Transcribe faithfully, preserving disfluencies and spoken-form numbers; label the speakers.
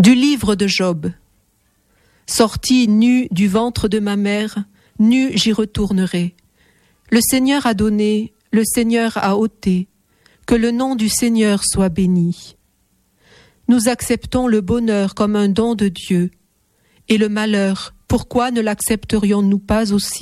Speaker 1: Du livre de Job. Sorti nu du ventre de ma mère, nu j'y retournerai. Le Seigneur a donné, le Seigneur a ôté, que le nom du Seigneur soit béni. Nous acceptons le bonheur comme un don de Dieu, et le malheur, pourquoi ne l'accepterions-nous pas aussi ?